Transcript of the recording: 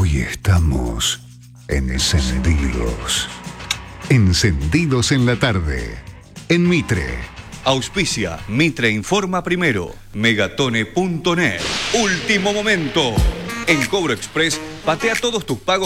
Hoy estamos encendidos. Encendidos en la tarde. En Mitre. Auspicia Mitre Informa Primero. Megatone.net. Último momento. En Cobro Express, patea todos tus pagos